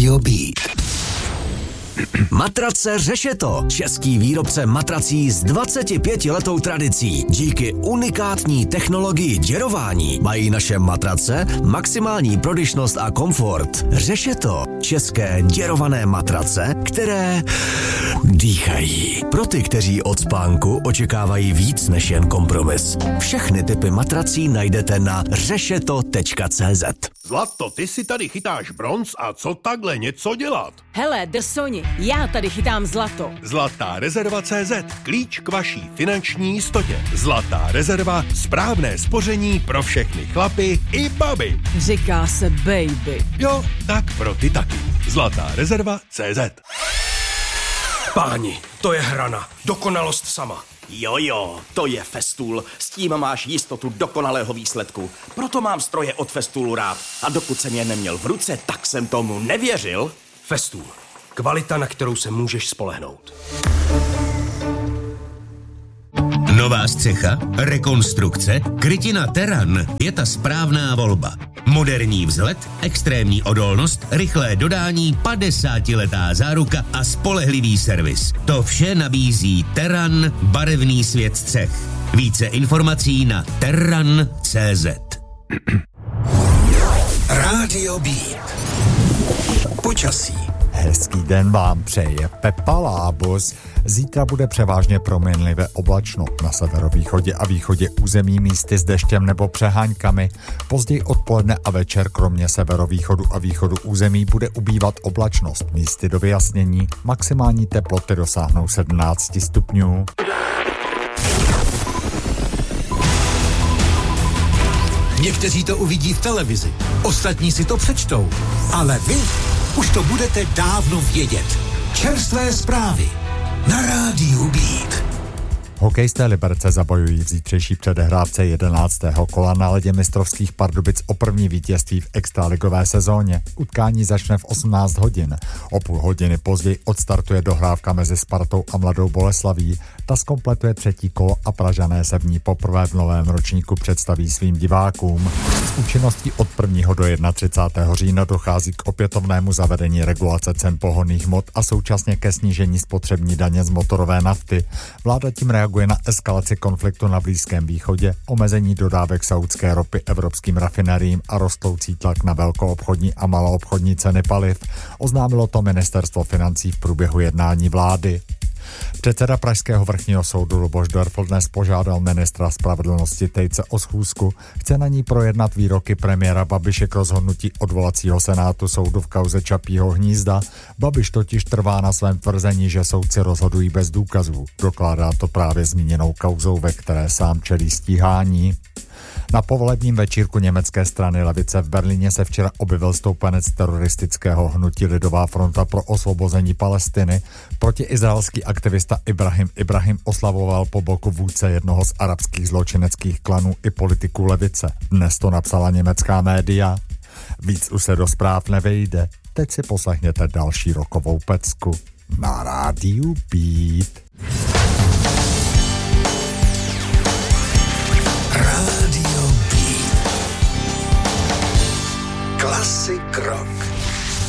Rádio Beat. Matrace Řešeto, český výrobce matrací s 25letou tradicí. Díky unikátní technologii děrování mají naše matrace maximální prodyšnost a komfort. Řešeto, české děrované matrace, které dýchají. Pro ty, kteří od spánku očekávají víc než jen kompromis. Všechny typy matrací najdete na řešeto.cz. Zlato, ty si tady chytáš bronz a co takhle něco dělat? Hele, drsoni, já tady chytám zlato. Zlatá rezerva CZ, klíč k vaší finanční jistotě. Zlatá rezerva, správné spoření pro všechny chlapy i baby. Říká se baby. Jo, tak pro ty taky. Zlatá rezerva CZ. Páni, to je hrana. Dokonalost sama. Jo, to je Festool. S tím máš jistotu dokonalého výsledku. Proto mám stroje od Festoolu rád. A dokud jsem je neměl v ruce, tak jsem tomu nevěřil. Festool. Kvalita, na kterou se můžeš spolehnout. Nová střecha, rekonstrukce, krytina Terran je ta správná volba. Moderní vzhled, extrémní odolnost, rychlé dodání, 50letá záruka a spolehlivý servis. To vše nabízí Terran, barevný svět střech. Více informací na terran.cz. Rádio Beat. Počasí. Hezký den vám přeje Pepa Lábus. Zítra bude převážně proměnlivě oblačno. Na severovýchodě a východě území místy s deštěm nebo přeháňkami. Později odpoledne a večer kromě severovýchodu a východu území bude ubývat oblačnost. Místy do vyjasnění maximální teploty dosáhnou 17 stupňů. Někteří to uvidí v televizi, ostatní si to přečtou. Ale vy už to budete dávno vědět. Čerstvé zprávy na Rádiu Beat. Hokejisté Liberce zabojují v zítřejší předehrávce 11. kola na ledě mistrovských Pardubic o první vítězství v extraligové sezóně. Utkání začne v 18 hodin. O půl hodiny později odstartuje dohrávka mezi Spartou a Mladou Boleslaví. Ta zkompletuje třetí kolo a Pražané se v ní poprvé v novém ročníku představí svým divákům. S účinností od 1. do 31. října dochází k opětovnému zavedení regulace cen pohonných hmot a současně ke snížení spotřební daně z motorové nafty. Vláda tím reaguje na eskalaci konfliktu na Blízkém východě, omezení dodávek saúdské ropy evropským rafineriím a rostoucí tlak na velkoobchodní a maloobchodní ceny paliv. Oznámilo to ministerstvo financí v průběhu jednání vlády. Předseda Pražského vrchního soudu Luboš Dörfl dnes požádal ministra spravedlnosti Tejce o schůzku. Chce na ní projednat výroky premiéra Babiše k rozhodnutí odvolacího senátu soudu v kauze Čapího hnízda. Babiš totiž trvá na svém tvrzení, že soudci rozhodují bez důkazů. Dokládá to právě zmíněnou kauzou, ve které sám čelí stíhání. Na povolebním večírku německé strany levice v Berlíně se včera objevil stoupenec teroristického hnutí Lidová fronta pro osvobození Palestiny. Protiizraelský aktivista Ibrahim oslavoval po boku vůdce jednoho z arabských zločineckých klanů i politiků levice. Dnes to napsala německá média. Víc už se do zpráv nevejde. Teď si poslechněte další rokovou pecku na Rádiu Beat. Rádio Beat. Classic rock.